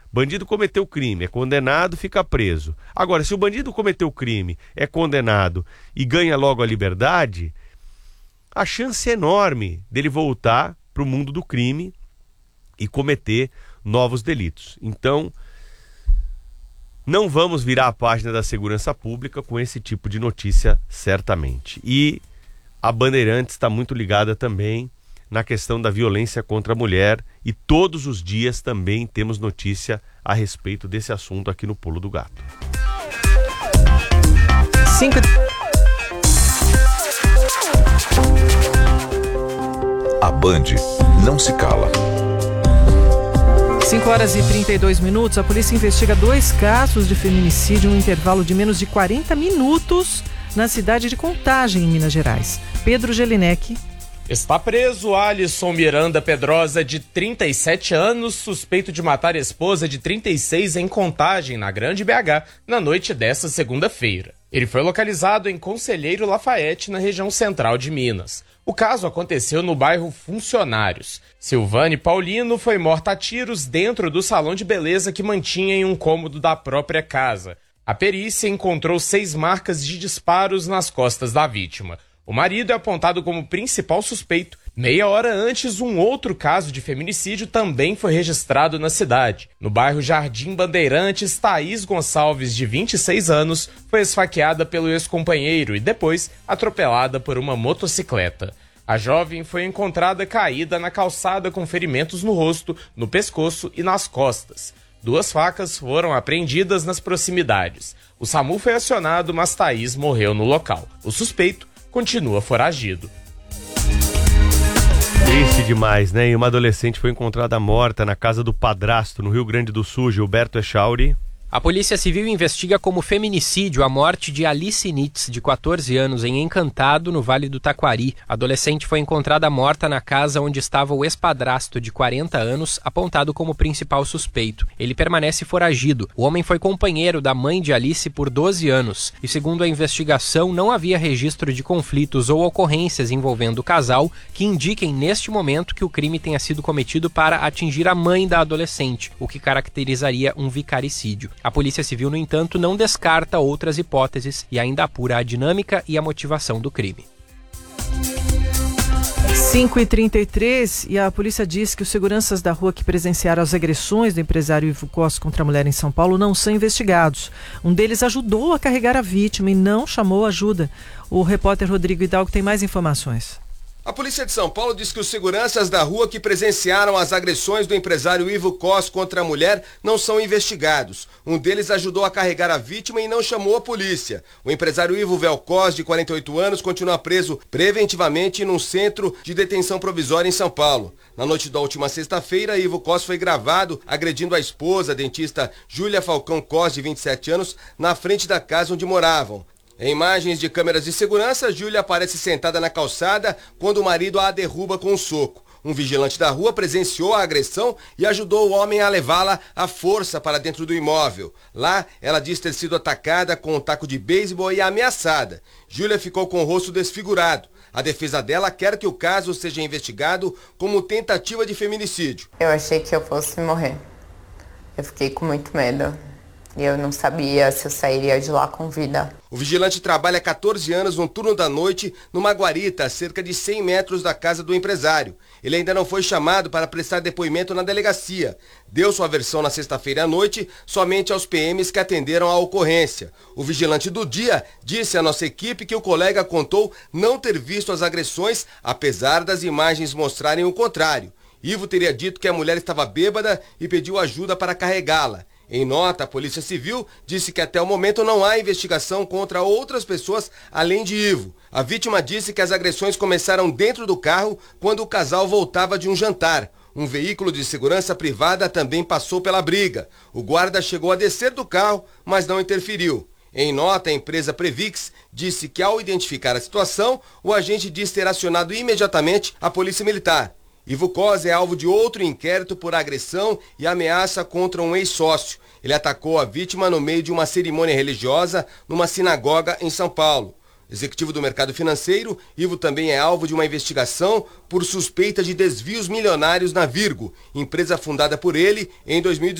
Bandido cometeu crime, é condenado, fica preso. Agora, se o bandido cometeu crime, é condenado e ganha logo a liberdade, a chance é enorme dele voltar para o mundo do crime e cometer novos delitos. Então, não vamos virar a página da segurança pública com esse tipo de notícia, certamente. E a Bandeirantes está muito ligada também na questão da violência contra a mulher e todos os dias também temos notícia a respeito desse assunto aqui no Pulo do Gato. A Band não se cala. 5h32. A polícia investiga 2 casos de feminicídio em um intervalo de menos de 40 minutos na cidade de Contagem, em Minas Gerais. Pedro Gelinek. Está preso Alisson Miranda Pedrosa, de 37 anos, suspeito de matar a esposa de 36 em Contagem, na Grande BH, na noite desta segunda-feira. Ele foi localizado em Conselheiro Lafayette, na região central de Minas. O caso aconteceu no bairro Funcionários. Silvane Paulino foi morta a tiros dentro do salão de beleza que mantinha em um cômodo da própria casa. A perícia encontrou 6 marcas de disparos nas costas da vítima. O marido é apontado como principal suspeito. Meia hora antes, um outro caso de feminicídio também foi registrado na cidade. No bairro Jardim Bandeirantes, Thaís Gonçalves, de 26 anos, foi esfaqueada pelo ex-companheiro e depois atropelada por uma motocicleta. A jovem foi encontrada caída na calçada com ferimentos no rosto, no pescoço e nas costas. 2 facas foram apreendidas nas proximidades. O SAMU foi acionado, mas Thaís morreu no local. O suspeito continua foragido. Triste demais, né? E uma adolescente foi encontrada morta na casa do padrasto, no Rio Grande do Sul. Gilberto Echauri. A Polícia Civil investiga como feminicídio a morte de Alice Nitz, de 14 anos, em Encantado, no Vale do Taquari. A adolescente foi encontrada morta na casa onde estava o ex-padrasto, de 40 anos, apontado como principal suspeito. Ele permanece foragido. O homem foi companheiro da mãe de Alice por 12 anos e, segundo a investigação, não havia registro de conflitos ou ocorrências envolvendo o casal que indiquem neste momento que o crime tenha sido cometido para atingir a mãe da adolescente, o que caracterizaria um vicaricídio. A Polícia Civil, no entanto, não descarta outras hipóteses e ainda apura a dinâmica e a motivação do crime. 5h33, e a polícia diz que os seguranças da rua que presenciaram as agressões do empresário Ivo Costa contra a mulher em São Paulo não são investigados. Um deles ajudou a carregar a vítima e não chamou ajuda. O repórter Rodrigo Hidalgo tem mais informações. A polícia de São Paulo diz que os seguranças da rua que presenciaram as agressões do empresário Ivo Costa contra a mulher não são investigados. Um deles ajudou a carregar a vítima e não chamou a polícia. O empresário Ivo Velcos, de 48 anos, continua preso preventivamente num centro de detenção provisória em São Paulo. Na noite da última sexta-feira, Ivo Costa foi gravado agredindo a esposa, a dentista Júlia Falcão Costa, de 27 anos, na frente da casa onde moravam. Em imagens de câmeras de segurança, Júlia aparece sentada na calçada quando o marido a derruba com um soco. Um vigilante da rua presenciou a agressão e ajudou o homem a levá-la à força para dentro do imóvel. Lá, ela diz ter sido atacada com um taco de beisebol e ameaçada. Júlia ficou com o rosto desfigurado. A defesa dela quer que o caso seja investigado como tentativa de feminicídio. Eu achei que eu fosse morrer. Eu fiquei com muito medo. E eu não sabia se eu sairia de lá com vida. O vigilante trabalha há 14 anos no turno da noite numa guarita a cerca de 100 metros da casa do empresário. Ele ainda não foi chamado para prestar depoimento na delegacia. Deu sua versão na sexta-feira à noite somente aos PMs que atenderam a ocorrência. O vigilante do dia disse à nossa equipe que o colega contou não ter visto as agressões, apesar das imagens mostrarem o contrário. Ivo teria dito que a mulher estava bêbada e pediu ajuda para carregá-la. Em nota, a Polícia Civil disse que até o momento não há investigação contra outras pessoas além de Ivo. A vítima disse que as agressões começaram dentro do carro quando o casal voltava de um jantar. Um veículo de segurança privada também passou pela briga. O guarda chegou a descer do carro, mas não interferiu. Em nota, a empresa Previx disse que ao identificar a situação, o agente disse ter acionado imediatamente a Polícia Militar. Ivo Costa é alvo de outro inquérito por agressão e ameaça contra um ex-sócio. Ele atacou a vítima no meio de uma cerimônia religiosa numa sinagoga em São Paulo. Executivo do mercado financeiro, Ivo também é alvo de uma investigação por suspeita de desvios milionários na Virgo, empresa fundada por ele em 2018.